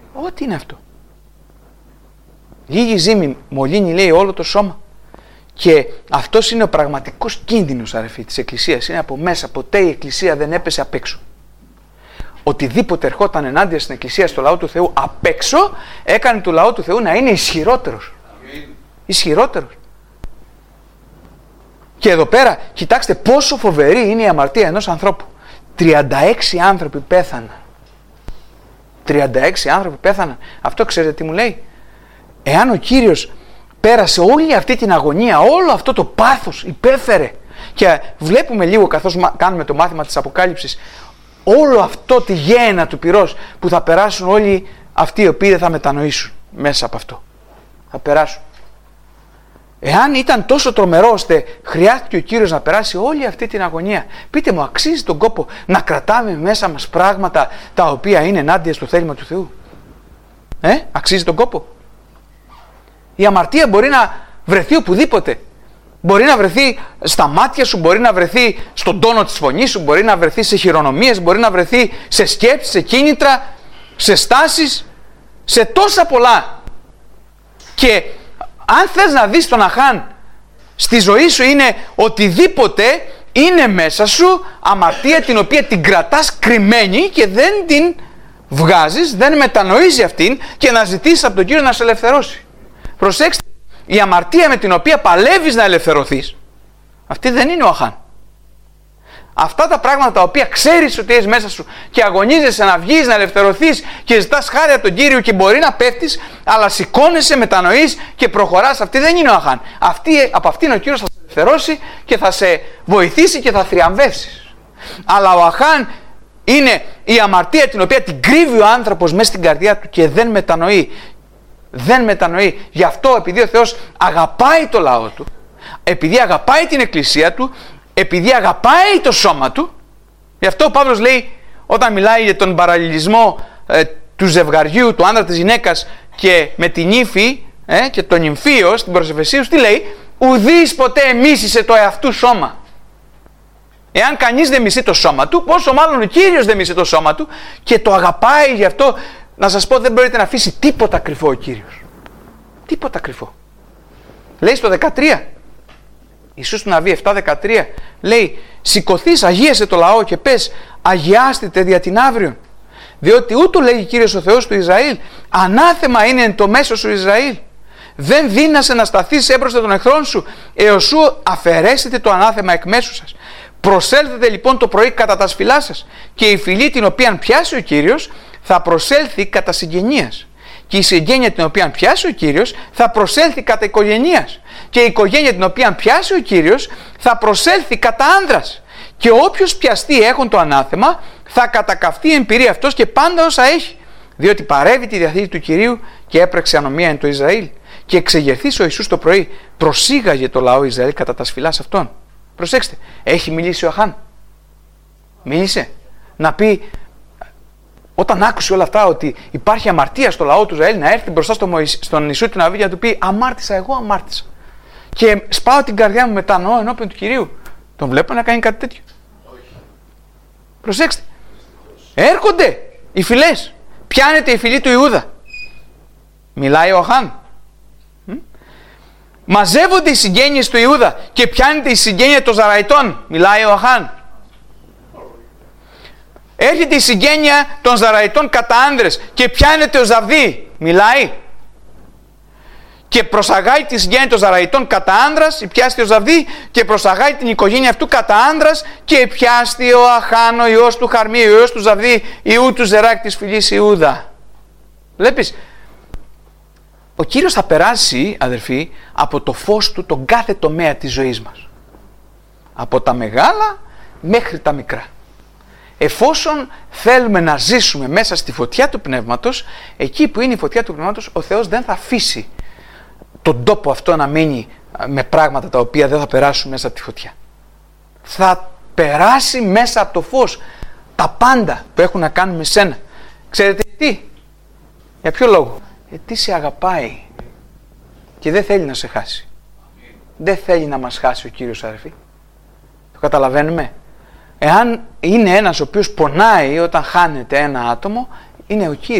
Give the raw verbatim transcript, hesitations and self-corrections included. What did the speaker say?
Ό,τι είναι αυτό. Λίγη ζύμη μολύνει, λέει, όλο το σώμα. Και αυτός είναι ο πραγματικός κίνδυνος, αδερφοί, της Εκκλησίας. Είναι από μέσα. Ποτέ η Εκκλησία δεν έπεσε απ' έξω. Οτιδήποτε ερχόταν ενάντια στην Εκκλησία, στο λαό του Θεού απ' έξω, έκανε το λαό του Θεού να είναι ισχυρότερος. Ισχυρότερος. Και εδώ πέρα, κοιτάξτε πόσο φοβερή είναι η αμαρτία ενός ανθρώπου. τριάντα έξι άνθρωποι πέθαναν. τριάντα έξι άνθρωποι πέθαναν. Αυτό ξέρετε τι μου λέει? Εάν ο Κύριος πέρασε όλη αυτή την αγωνία, όλο αυτό το πάθος, υπέφερε, και βλέπουμε λίγο καθώς κάνουμε το μάθημα της Αποκάλυψης, όλο αυτό τη γέννα του πυρός που θα περάσουν όλοι αυτοί οι οποίοι δεν θα μετανοήσουν μέσα από αυτό. Θα περάσουν. Εάν ήταν τόσο τρομερό ώστε χρειάστηκε ο Κύριος να περάσει όλη αυτή την αγωνία, πείτε μου, αξίζει τον κόπο να κρατάμε μέσα μας πράγματα τα οποία είναι ενάντια στο θέλημα του Θεού? Ε, αξίζει τον κόπο? Η αμαρτία μπορεί να βρεθεί οπουδήποτε. Μπορεί να βρεθεί στα μάτια σου, μπορεί να βρεθεί στον τόνο της φωνής σου, μπορεί να βρεθεί σε χειρονομίες, μπορεί να βρεθεί σε σκέψεις, σε κίνητρα, σε στάσεις, σε τόσα πολλά. Και αν θες να δεις τον Αχάν στη ζωή σου, είναι οτιδήποτε είναι μέσα σου αμαρτία την οποία την κρατάς κρυμμένη και δεν την βγάζεις, δεν μετανοείς αυτήν και να ζητήσεις από τον Κύριο να σε ελευθερώσει. Προσέξτε, η αμαρτία με την οποία παλεύεις να ελευθερωθείς, αυτή δεν είναι ο Αχάν. Αυτά τα πράγματα τα οποία ξέρεις ότι έχεις μέσα σου και αγωνίζεσαι να βγεις, να ελευθερωθείς και ζητάς χάρη από τον Κύριο και μπορεί να πέφτεις, αλλά σηκώνεσαι, μετανοείς και προχωράς, αυτή δεν είναι ο Αχάν. Αυτή, από αυτήν ο Κύριος θα σε ελευθερώσει και θα σε βοηθήσει και θα θριαμβεύσεις. Αλλά ο Αχάν είναι η αμαρτία την οποία την κρύβει ο άνθρωπος μέσα στην καρδιά του και δεν μετανοεί. Δεν μετανοεί. Γι' αυτό, επειδή ο Θεός αγαπάει το λαό του, επειδή αγαπάει την Εκκλησία του, επειδή αγαπάει το σώμα του, γι' αυτό ο Παύλος λέει, όταν μιλάει για τον παραλληλισμό ε, του ζευγαριού, του άντρα της γυναίκας και με την ύφη ε, και τον νυμφίο στην προσεφεσίους, τι λέει? Ουδείς ποτέ εμίσησε το εαυτού σώμα. Εάν κανείς δεν μισεί το σώμα του, πόσο μάλλον ο Κύριος δεν μισεί το σώμα του και το αγαπάει. Γι' αυτό να σας πω, δεν μπορείτε να αφήσει τίποτα κρυφό ο Κύριος. Τίποτα κρυφό. Λέει στο δεκατρία, Ιησούς του Ναβί επτά δεκατρία, λέει, σηκωθείς, αγίασε το λαό και πες, αγιάστητε δια την αύριον. Διότι ούτω λέγει Κύριος ο Θεός του Ισραήλ, ανάθεμα είναι εν το μέσο σου Ισραήλ. Δεν δύνασε να σταθείς έμπροστα των εχθρών σου, έως σου αφαιρέσετε το ανάθεμα εκ μέσου σας. Προσέλθετε λοιπόν το πρωί κατά τα σφυλά σας, και η φυλή την οποία πιάσει ο Κύριος θα προσέλθει κατά συγγενείας. Και η συγγένεια την οποία πιάσει ο Κύριος θα προσέλθει κατά οικογενείας. Και η οικογένεια την οποία πιάσει ο Κύριος θα προσέλθει κατά άνδρας. Και όποιος πιαστεί έχον το ανάθεμα θα κατακαυτεί εμπειρή αυτός και πάντα όσα έχει. Διότι παρέβη τη διαθήκη του Κυρίου και έπρεξε ανομία εν το Ισραήλ. Και εξεγερθείς ο Ιησούς το πρωί προσήγαγε το λαό Ισραήλ κατά τα σφυλάς αυτών. Προσέξτε, έχει μιλήσει ο Αχάν? Μίλησε να πει, όταν άκουσε όλα αυτά ότι υπάρχει αμαρτία στο λαό του Ισραήλ, να έρθει μπροστά στο Μωυσ... στον Ιησού του Ναβί και να του πει, αμάρτησα, εγώ αμάρτησα και σπάω την καρδιά μου, μετανοώ ενώπιον του Κυρίου? Τον βλέπω να κάνει κάτι τέτοιο? Όχι. Προσέξτε, έρχονται οι φυλές, πιάνεται η φυλή του Ιούδα, μιλάει ο Αχάν. Μαζεύονται οι συγγένειες του Ιούδα και πιάνεται η συγγένεια των Ζαραϊτών, μιλάει ο Αχάν. Έρχεται η συγγένεια των Ζαραϊτών κατά άνδρες και πιάνεται ο Ζαβδί, μιλάει. Και προσαγάει τη συγγένεια των Ζαραϊτών κατά άνδρας, πιάστη ο Ζαβδί, και προσαγάει την οικογένεια αυτού κατά άνδρας και πιάστη ο Αχάν, ο ιός του Χαρμί, ο ιός του Ζαβδί, ιού του Ζεράκ της φυλής Ιούδα. Βλέπεις, ο Κύριος θα περάσει, αδερφοί, από το φως του τον κάθε τομέα της ζωής μας. Από τα μεγάλα μέχρι τα μικρά. Εφόσον θέλουμε να ζήσουμε μέσα στη φωτιά του Πνεύματος, εκεί που είναι η φωτιά του Πνεύματος, ο Θεός δεν θα αφήσει τον τόπο αυτό να μείνει με πράγματα τα οποία δεν θα περάσουν μέσα από τη φωτιά. Θα περάσει μέσα από το φως τα πάντα που έχουν να κάνουν με σένα. Ξέρετε τι? Για ποιο λόγο? Γιατί σε αγαπάει και δεν θέλει να σε χάσει. Δεν θέλει να μας χάσει ο Κύριος, αδερφοί. Το καταλαβαίνουμε? Εάν είναι ένας ο οποίος πονάει όταν χάνεται ένα άτομο, είναι ο Κύριος.